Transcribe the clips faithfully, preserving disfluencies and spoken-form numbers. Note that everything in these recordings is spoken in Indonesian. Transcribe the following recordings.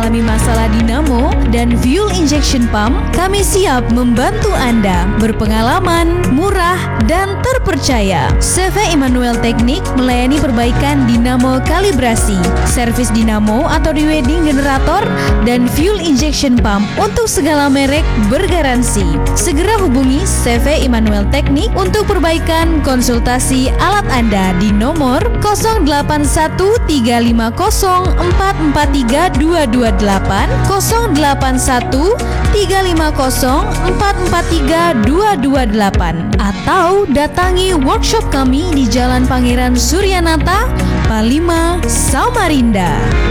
mengalami masalah dinamo dan fuel injection pump, kami siap membantu Anda. Berpengalaman, murah, dan terpercaya. C V Immanuel Teknik melayani perbaikan dinamo kalibrasi, servis dinamo atau rewedding generator, dan fuel injection pump untuk segala merek bergaransi. Segera hubungi C V Immanuel Teknik untuk perbaikan konsultasi alat Anda di nomor nol delapan satu tiga lima nol empat empat tiga dua dua delapan, nol delapan satu tiga lima nol empat empat tiga dua dua delapan, atau datangi workshop kami di Jalan Pangeran Suryanata, Palima, Samarinda.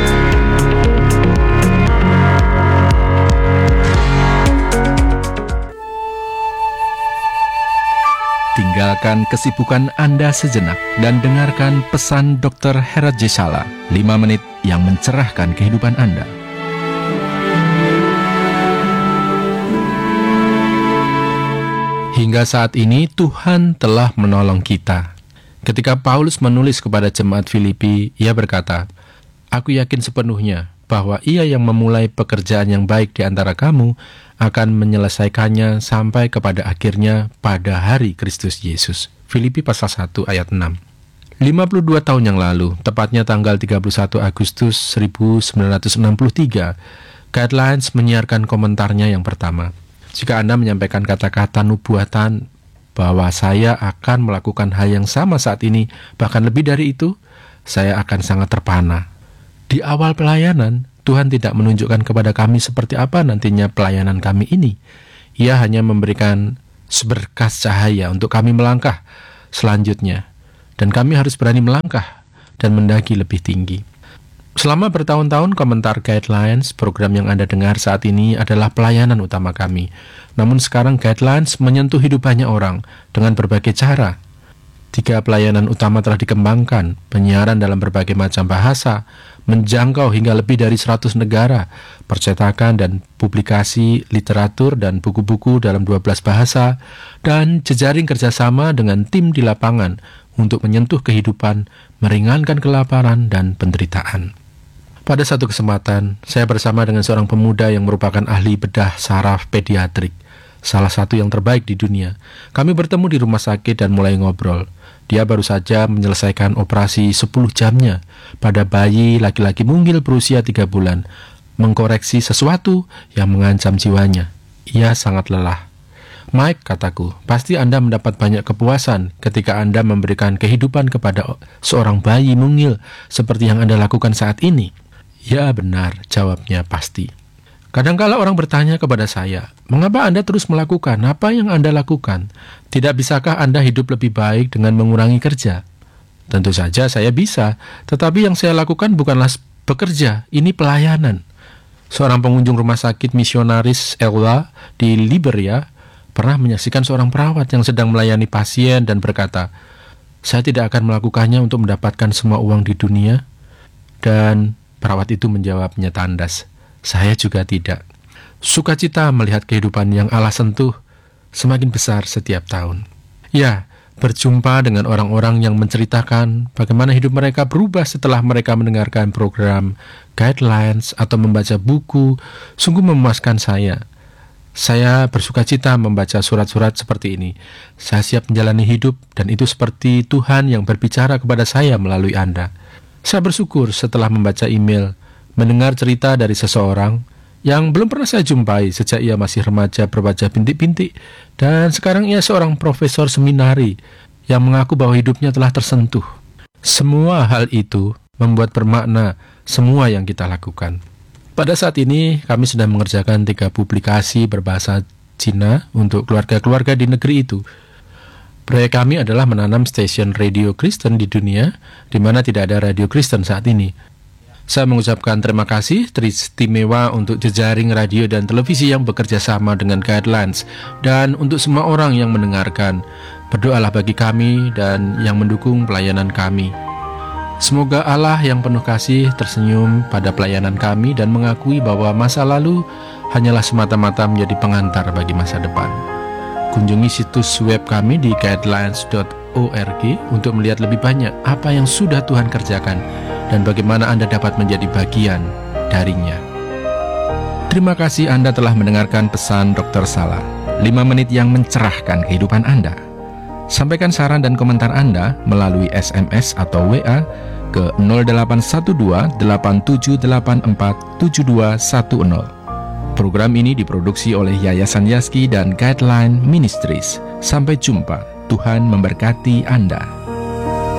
Tinggalkan kesibukan Anda sejenak dan dengarkan pesan dokter Herat Jesala, lima menit yang mencerahkan kehidupan Anda. Hingga saat ini Tuhan telah menolong kita. Ketika Paulus menulis kepada jemaat Filipi, ia berkata, "Aku yakin sepenuhnya bahwa ia yang memulai pekerjaan yang baik di antara kamu akan menyelesaikannya sampai kepada akhirnya pada hari Kristus Yesus." Filipi pasal satu ayat enam. lima puluh dua tahun yang lalu, tepatnya tanggal tiga puluh satu Agustus seribu sembilan ratus enam puluh tiga, Guidelines menyiarkan komentarnya yang pertama. Jika Anda menyampaikan kata-kata nubuatan bahwa saya akan melakukan hal yang sama saat ini, bahkan lebih dari itu, saya akan sangat terpana. Di awal pelayanan, Tuhan tidak menunjukkan kepada kami seperti apa nantinya pelayanan kami ini. Ia hanya memberikan seberkas cahaya untuk kami melangkah selanjutnya. Dan kami harus berani melangkah dan mendaki lebih tinggi. Selama bertahun-tahun, komentar Guidelines, program yang Anda dengar saat ini adalah pelayanan utama kami. Namun sekarang Guidelines menyentuh hidup banyak orang dengan berbagai cara. Tiga pelayanan utama telah dikembangkan, penyiaran dalam berbagai macam bahasa, menjangkau hingga lebih dari seratus negara, percetakan dan publikasi literatur dan buku-buku dalam dua belas bahasa, dan jejaring kerjasama dengan tim di lapangan untuk menyentuh kehidupan, meringankan kelaparan dan penderitaan. Pada satu kesempatan, saya bersama dengan seorang pemuda yang merupakan ahli bedah saraf pediatrik, salah satu yang terbaik di dunia. Kami bertemu di rumah sakit dan mulai ngobrol. Dia baru saja menyelesaikan operasi sepuluh jamnya pada bayi laki-laki mungil berusia tiga bulan, mengkoreksi sesuatu yang mengancam jiwanya. Ia sangat lelah. "Mike," kataku, "pasti Anda mendapat banyak kepuasan ketika Anda memberikan kehidupan kepada seorang bayi mungil seperti yang Anda lakukan saat ini." "Ya benar," jawabnya, "pasti." Kadangkala orang bertanya kepada saya, "Mengapa Anda terus melakukan apa yang Anda lakukan? Tidak bisakah Anda hidup lebih baik dengan mengurangi kerja?" Tentu saja saya bisa, tetapi yang saya lakukan bukanlah bekerja, ini pelayanan. Seorang pengunjung rumah sakit misionaris Eula di Liberia pernah menyaksikan seorang perawat yang sedang melayani pasien dan berkata, "Saya tidak akan melakukannya untuk mendapatkan semua uang di dunia." Dan perawat itu menjawabnya tandas, "Saya juga tidak." Sukacita melihat kehidupan yang Allah sentuh semakin besar setiap tahun. Ya, berjumpa dengan orang-orang yang menceritakan bagaimana hidup mereka berubah setelah mereka mendengarkan program Guidelines atau membaca buku, sungguh memuaskan saya. Saya bersukacita membaca surat-surat seperti ini. Saya siap menjalani hidup, dan itu seperti Tuhan yang berbicara kepada saya melalui Anda. Saya bersyukur setelah membaca email, mendengar cerita dari seseorang yang belum pernah saya jumpai sejak ia masih remaja berwajah bintik-bintik, dan sekarang ia seorang profesor seminari yang mengaku bahwa hidupnya telah tersentuh. Semua hal itu membuat bermakna semua yang kita lakukan. Pada saat ini, kami sedang mengerjakan tiga publikasi berbahasa Cina untuk keluarga-keluarga di negeri itu. Proyek kami adalah menanam stasiun radio Kristen di dunia, di mana tidak ada radio Kristen saat ini. Saya mengucapkan terima kasih teristimewa untuk jejaring radio dan televisi yang bekerja sama dengan Guidelines, dan untuk semua orang yang mendengarkan. Berdoalah bagi kami dan yang mendukung pelayanan kami. Semoga Allah yang penuh kasih tersenyum pada pelayanan kami dan mengakui bahwa masa lalu hanyalah semata-mata menjadi pengantar bagi masa depan. Kunjungi situs web kami di guidelines dot org untuk melihat lebih banyak apa yang sudah Tuhan kerjakan dan bagaimana Anda dapat menjadi bagian darinya. Terima kasih Anda telah mendengarkan pesan dokter Sala, lima menit yang mencerahkan kehidupan Anda. Sampaikan saran dan komentar Anda melalui S M S atau W A ke nol delapan satu dua delapan tujuh delapan empat tujuh dua satu nol. Program ini diproduksi oleh Yayasan Yazki dan Guideline Ministries. Sampai jumpa. Tuhan memberkati Anda.